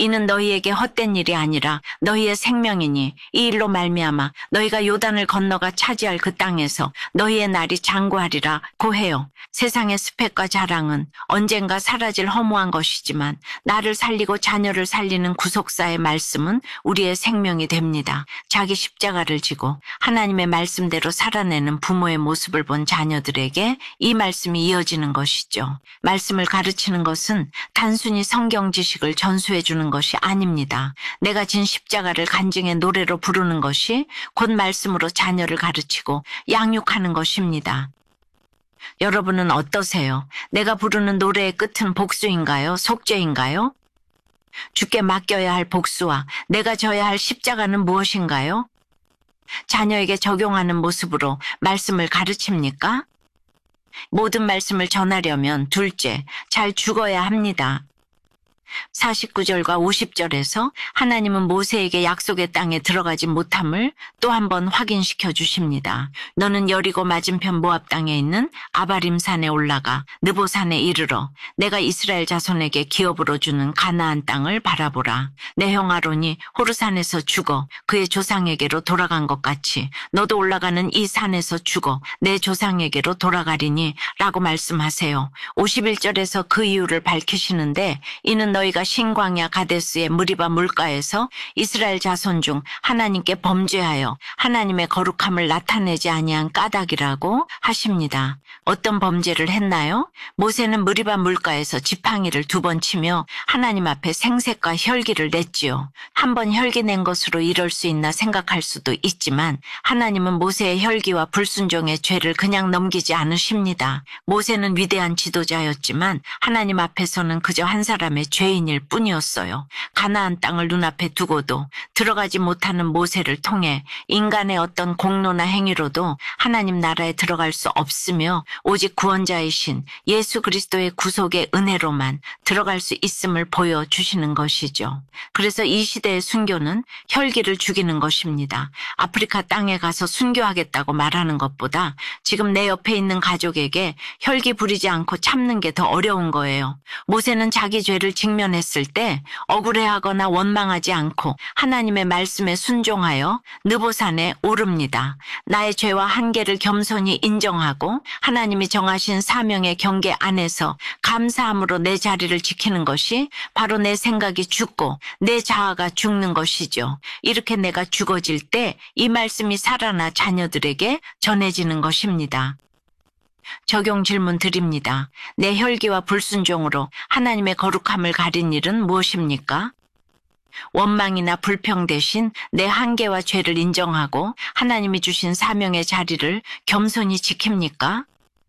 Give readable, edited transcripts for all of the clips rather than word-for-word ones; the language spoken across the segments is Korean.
이는 너희에게 헛된 일이 아니라 너희의 생명이니 이 일로 말미암아 너희가 요단을 건너가 차지할 그 땅에서 너희의 날이 장구하리라 고해요. 세상의 스펙과 자랑은 언젠가 사라질 허무한 것이지만 나를 살리고 자녀를 살리는 구속사의 말씀은 우리의 생명이 됩니다. 자기 십자가를 지고 하나님의 말씀대로 살아내는 부모의 모습을 본 자녀들에게 이 말씀이 이어지는 것이죠. 말씀을 가르치는 것은 단순히 성경 지식을 전수해 주는 것이 아닙니다. 내가 진 십자가를 간증의 노래로 부르는 것이 곧 말씀으로 자녀를 가르치고 양육하는 것입니다. 여러분은 어떠세요? 내가 부르는 노래의 끝은 복수인가요? 속죄인가요? 주께 맡겨야 할 복수와 내가 져야 할 십자가는 무엇인가요? 자녀에게 적용하는 모습으로 말씀을 가르칩니까? 모든 말씀을 전하려면 둘째, 잘 죽어야 합니다. 49절과 50절에서 하나님은 모세에게 약속의 땅에 들어가지 못함을 또 한 번 확인시켜 주십니다. 너는 여리고 맞은편 모압 땅에 있는 아바림 산에 올라가 느보산에 이르러 내가 이스라엘 자손에게 기업으로 주는 가나안 땅을 바라보라. 내 형 아론이 호르산에서 죽어 그의 조상에게로 돌아간 것 같이 너도 올라가는 이 산에서 죽어 내 조상에게로 돌아가리니 라고 말씀하세요. 51절에서 그 이유를 밝히시는데 이는 너희가 신광야 가데스의 무리바 물가에서 이스라엘 자손 중 하나님께 범죄하여 하나님의 거룩함을 나타내지 아니한 까닭이라고 하십니다. 어떤 범죄를 했나요? 모세는 무리바 물가에서 지팡이를 2번 치며 하나님 앞에 생색과 혈기를 냈지요. 한 번 혈기 낸 것으로 이럴 수 있나 생각할 수도 있지만 하나님은 모세의 혈기와 불순종의 죄를 그냥 넘기지 않으십니다. 모세는 위대한 지도자였지만 하나님 앞에서는 그저 한 사람의 죄인일 뿐이었어요. 가나안 땅을 눈앞에 두고도 들어가지 못하는 모세를 통해 인간의 어떤 공로나 행위로도 하나님 나라에 들어갈 수 없으며 오직 구원자이신 예수 그리스도의 구속의 은혜로만 들어갈 수 있음을 보여주시는 것이죠. 그래서 이 시대의 순교는 혈기를 죽이는 것입니다. 아프리카 땅에 가서 순교하겠다고 말하는 것보다 지금 내 옆에 있는 가족에게 혈기 부리지 않고 참는 게 더 어려운 거예요. 모세는 자기 죄를 직면했을 때 억울해하거나 원망하지 않고 하나님의 말씀에 순종하여 느보산에 오릅니다. 나의 죄와 한계를 겸손히 인정하고 하나님이 정하신 사명의 경계 안에서 감사함으로 내 자리를 지키는 것이 바로 내 생각이 죽고 내 자아가 죽는 것이죠. 이렇게 내가 죽어질 때 이 말씀이 살아나 자녀들에게 전해지는 것입니다. 적용 질문 드립니다. 내 혈기와 불순종으로 하나님의 거룩함을 가린 일은 무엇입니까? 원망이나 불평 대신 내 한계와 죄를 인정하고 하나님이 주신 사명의 자리를 겸손히 지킵니까?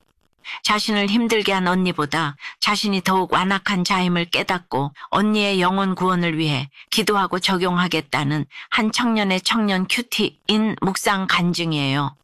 자신을 힘들게 한 언니보다 자신이 더욱 완악한 자임을 깨닫고 언니의 영혼 구원을 위해 기도하고 적용하겠다는 한 청년의 청년 큐티인 묵상 간증이에요.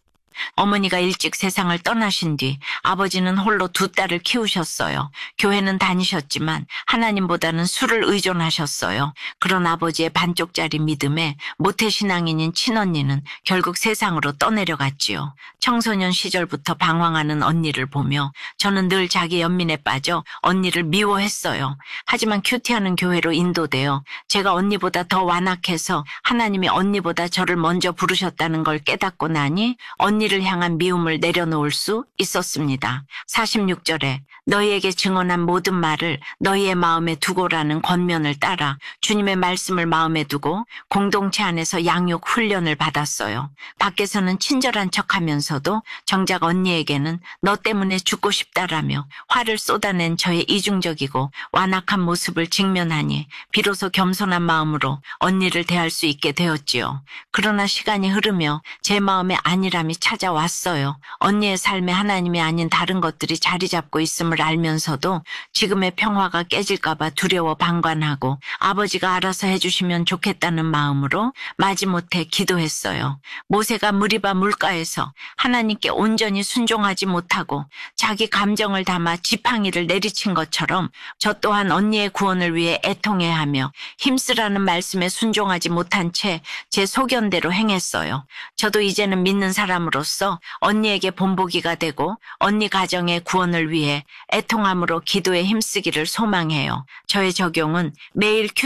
어머니가 일찍 세상을 떠나신 뒤 아버지는 홀로 2딸을 키우셨어요. 교회는 다니셨지만 하나님보다는 술을 의존하셨어요. 그런 아버지의 반쪽짜리 믿음에 모태신앙인인 친언니는 결국 세상으로 떠내려갔지요. 청소년 시절부터 방황하는 언니를 보며 저는 늘 자기 연민에 빠져 언니를 미워했어요. 하지만 큐티하는 교회로 인도되어 제가 언니보다 더 완악해서 하나님이 언니보다 저를 먼저 부르셨다는 걸 깨닫고 나니 언니를 향한 미움을 내려놓을 수 있었습니다. 46절에 너희에게 증언한 모든 말을 너희의 마음에 두고라는 권면을 따라 주님의 말씀을 마음에 두고 공동체 안에서 양육 훈련을 받았어요. 밖에서는 친절한 척하면서도 정작 언니에게는 너 때문에 죽고 싶다라며 화를 쏟아낸 저의 이중적이고 완악한 모습을 직면하니 비로소 겸손한 마음으로 언니를 대할 수 있게 되었지요. 그러나 시간이 흐르며 제 마음에 안일함이 찾아왔어요. 언니의 삶에 하나님이 아닌 다른 것들이 자리 잡고 있음을 알면서도 지금의 평화가 깨질까봐 두려워 방관하고 아버지가 알아서 해주시면 좋겠다는 마음으로 마지못해 기도했어요. 모세가 무리바 물가에서 하나님께 온전히 순종하지 못하고 자기 감정을 담아 지팡이를 내리친 것처럼 저 또한 언니의 구원을 위해 애통해야 하며 힘쓰라는 말씀에 순종하지 못한 채 제 소견대로 행했어요. 저도 이제는 믿는 사람으로서 언니에게 본보기가 되고 언니 가정의 구원을 위해 애통함으로 기도에 힘쓰기를 소망해요. 저의 적용은 매일